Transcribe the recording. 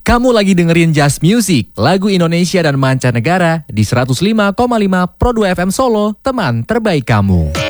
Kamu lagi dengerin Just Music, lagu Indonesia dan mancanegara di 105,5 Pro 2 FM Solo, teman terbaik kamu.